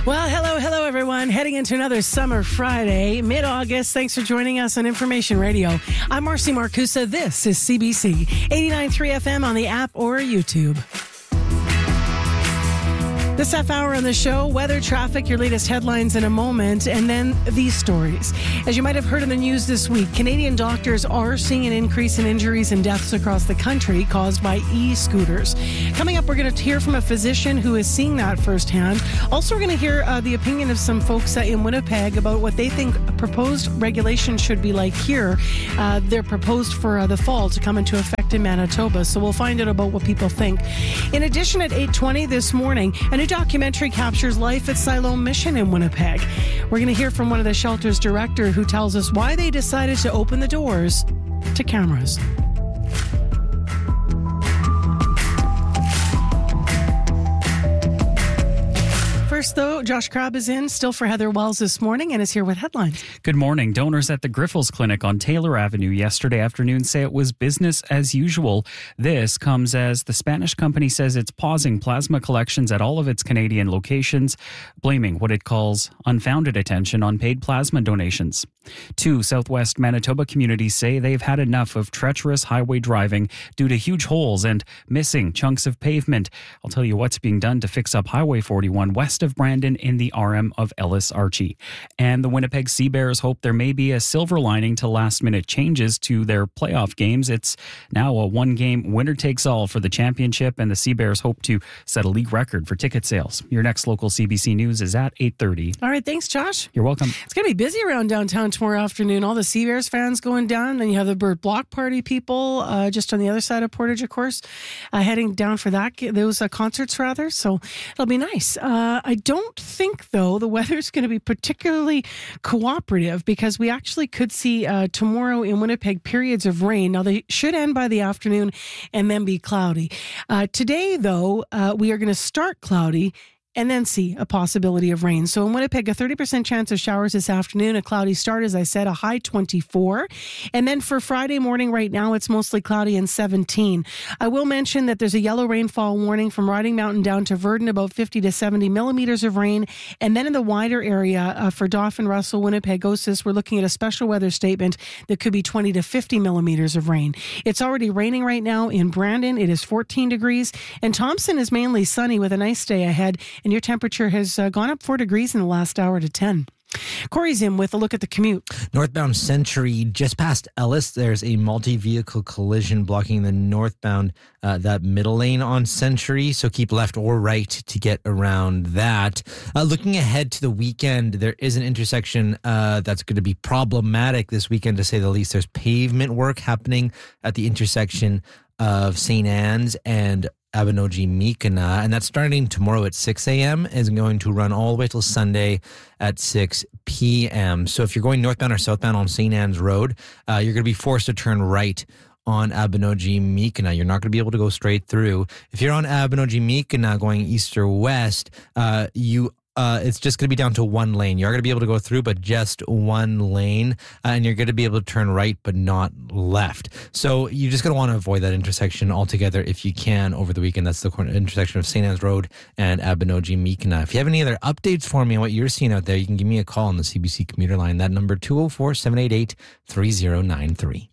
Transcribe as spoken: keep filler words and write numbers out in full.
Well, hello, hello, everyone. Heading into another summer Friday, mid-August. Thanks for joining us on Information Radio. I'm Marcy Marcusa. This is C B C eighty-nine point three F M on the app or YouTube. This half hour on the show, weather, traffic, your latest headlines in a moment, and then these stories. As you might have heard in the news this week, Canadian doctors are seeing an increase in injuries and deaths across the country caused by e-scooters. Coming up, we're going to hear from a physician who is seeing that firsthand. Also, we're going to hear uh, the opinion of some folks uh, in Winnipeg about what they think proposed regulation should be like here. Uh, they're proposed for uh, the fall to come into effect in Manitoba, so we'll find out about what people think. In addition, at eight twenty this morning, a new documentary captures life at Siloam Mission in Winnipeg. We're going to hear from one of the shelter's director who tells us why they decided to open the doors to cameras. First, though, Josh Crabb is in, still for Heather Wells this morning, and is here with headlines. Good morning. Donors at the Griffles Clinic on Taylor Avenue yesterday afternoon say it was business as usual. This comes as the Spanish company says it's pausing plasma collections at all of its Canadian locations, blaming what it calls unfounded attention on paid plasma donations. Two Southwest Manitoba communities say they've had enough of treacherous highway driving due to huge holes and missing chunks of pavement. I'll tell you what's being done to fix up Highway forty-one west of Brandon in the R M of Ellis Archie. And the Winnipeg Sea Bears hope there may be a silver lining to last-minute changes to their playoff games. It's now a one-game winner-takes-all for the championship, and the Sea Bears hope to set a league record for ticket sales. Your next local C B C News is at eight thirty. All right, thanks, Josh. You're welcome. It's going to be busy around downtown tomorrow afternoon. All the Sea Bears fans going down. Then you have the Bird Block Party people uh, just on the other side of Portage, of course, uh, heading down for that. Those uh, concerts, rather. So it'll be nice. Uh, I don't think, though, the weather's going to be particularly cooperative because we actually could see uh, tomorrow in Winnipeg periods of rain. Now, they should end by the afternoon and then be cloudy. Uh, today, though, uh, we are going to start cloudy and then see a possibility of rain. So in Winnipeg, a thirty percent chance of showers this afternoon, a cloudy start, as I said, a high twenty-four. And then for Friday morning right now, it's mostly cloudy and seventeen. I will mention that there's a yellow rainfall warning from Riding Mountain down to Verdon, about fifty to seventy millimeters of rain. And then in the wider area uh, for Dauphin, Russell, Winnipeg, Osis, we're looking at a special weather statement that could be twenty to fifty millimeters of rain. It's already raining right now in Brandon. It is fourteen degrees. And Thompson is mainly sunny with a nice day ahead. And your temperature has uh, gone up four degrees in the last hour to ten. Corey's in with a look at the commute. Northbound Century, just past Ellis, there's a multi-vehicle collision blocking the northbound, uh, that middle lane on Century, so keep left or right to get around that. Uh, looking ahead to the weekend, there is an intersection uh, that's going to be problematic this weekend, to say the least. There's pavement work happening at the intersection of Saint Anne's and Abinogi-Meekena, and that's starting tomorrow at six a.m. is going to run all the way till Sunday at six p.m. So if you're going northbound or southbound on Saint Anne's Road, uh, you're going to be forced to turn right on Abinogi-Meekena. You're not going to be able to go straight through. If you're on Abinogi-Meekena going east or west, uh, you Uh, it's just going to be down to one lane. You're going to be able to go through, but just one lane, uh, and you're going to be able to turn right, but not left. So you're just going to want to avoid that intersection altogether if you can over the weekend. That's the intersection of Saint Anne's Road and Abinogi-Meekena. If you have any other updates for me on what you're seeing out there, you can give me a call on the C B C commuter line. That number, two oh four, seven eight eight, three oh nine three.